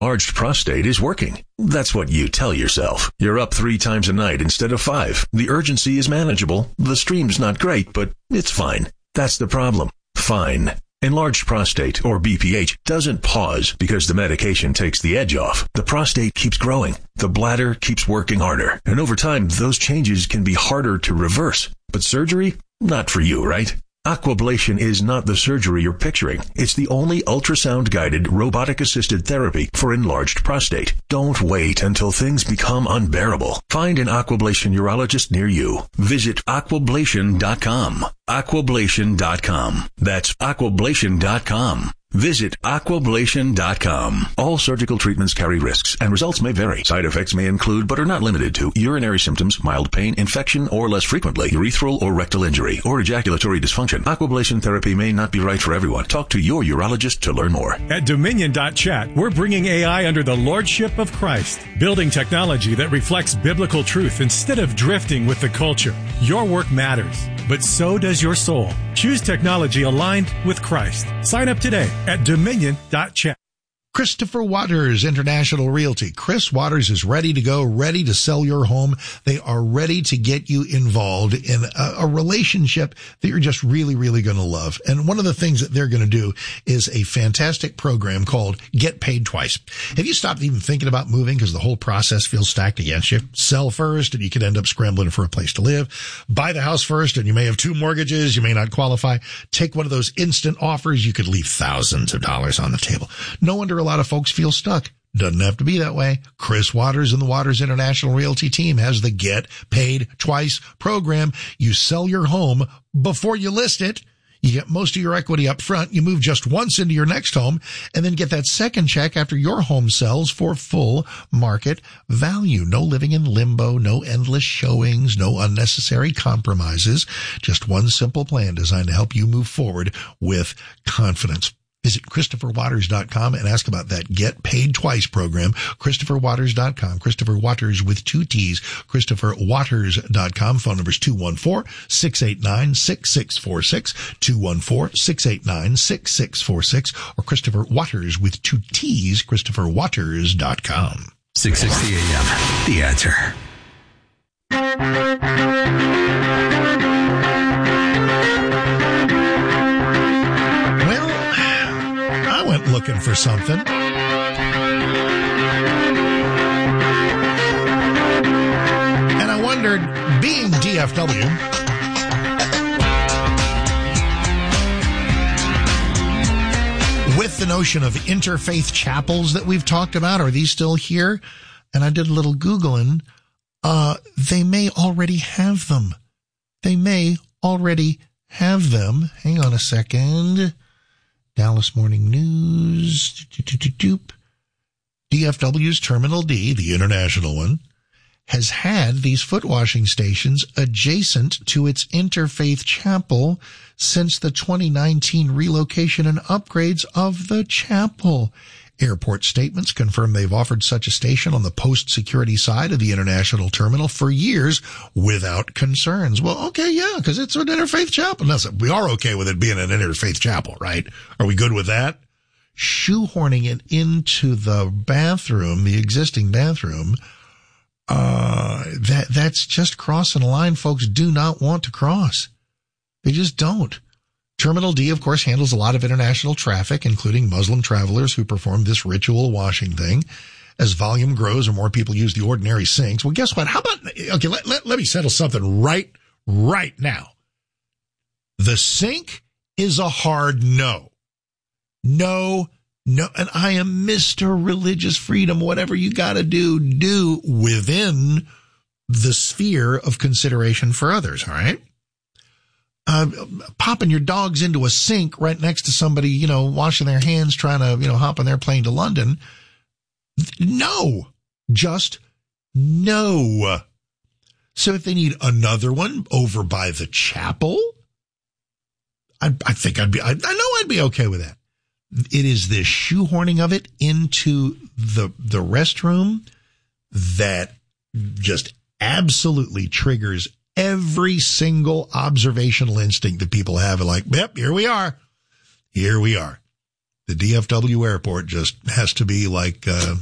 Enlarged prostate is working. That's what you tell yourself. You're up 3 times a night instead of 5. The urgency is manageable. The stream's not great, but it's fine. That's the problem. Fine. Enlarged prostate, or BPH, doesn't pause because the medication takes the edge off. The prostate keeps growing. The bladder keeps working harder. And over time, those changes can be harder to reverse. But surgery? Not for you, right? Aquablation is not the surgery you're picturing. It's the only ultrasound-guided, robotic-assisted therapy for enlarged prostate. Don't wait until things become unbearable. Find an Aquablation urologist near you. Visit aquablation.com. Aquablation.com. That's aquablation.com. Visit aquablation.com. All surgical treatments carry risks, and results may vary. Side effects may include, but are not limited to, urinary symptoms, mild pain, infection, or less frequently, urethral or rectal injury, or ejaculatory dysfunction. Aquablation therapy may not be right for everyone. Talk to your urologist to learn more. At Dominion.chat, we're bringing AI under the lordship of Christ, building technology that reflects biblical truth instead of drifting with the culture. Your work matters, but so does your soul. Choose technology aligned with Christ. Sign up today at Dominion.chat. Christopher Waters, International Realty. Chris Waters is ready to go, ready to sell your home. They are ready to get you involved in a relationship that you're just really, really going to love. And one of the things that they're going to do is a fantastic program called Get Paid Twice. Have you stopped even thinking about moving because the whole process feels stacked against you? Sell first and you could end up scrambling for a place to live. Buy the house first and you may have 2 mortgages. You may not qualify. Take one of those instant offers. You could leave thousands of dollars on the table. No wonder a lot of folks feel stuck. Doesn't have to be that way. Chris Waters and the Waters International Realty team has the Get Paid Twice program. You sell your home before you list it. You get most of your equity up front. You move just once into your next home and then get that second check after your home sells for full market value. No living in limbo, no endless showings, no unnecessary compromises. Just one simple plan designed to help you move forward with confidence. Visit ChristopherWaters.com and ask about that Get Paid Twice program. ChristopherWaters.com. Christopher Waters with 2 T's. ChristopherWaters.com. Phone number is 214-689-6646. 214-689-6646. Or Christopher Waters with 2 T's. ChristopherWaters.com. 660 AM. The Answer. Looking for something. And I wondered, being DFW, with the notion of interfaith chapels that we've talked about, are these still here? And I did a little Googling. They may already have them. They may already have them. Hang on a second. Dallas Morning News. DFW's Terminal D, the international one, has had these foot washing stations adjacent to its interfaith chapel since the 2019 relocation and upgrades of the chapel. Airport statements confirm they've offered such a station on the post-security side of the international terminal for years without concerns. Well, okay, yeah, because it's an interfaith chapel. We are okay with it being an interfaith chapel, right? Are we good with that? Shoehorning it into the bathroom, the existing bathroom, that's just crossing a line folks do not want to cross. They just don't. Terminal D, of course, handles a lot of international traffic, including Muslim travelers who perform this ritual washing thing. As volume grows or more people use the ordinary sinks, well, guess what? How about, okay, let me settle something right now. The sink is a hard no. No, and I am Mr. Religious Freedom. Whatever you gotta do within the sphere of consideration for others, all right? Popping your dogs into a sink right next to somebody, washing their hands, trying to, hop on their plane to London. No. Just no. So if they need another one over by the chapel, I think I know I'd be okay with that. It is this shoehorning of it into the restroom that just absolutely triggers every single observational instinct that people have. Like, yep, here we are. The DFW airport just has to be like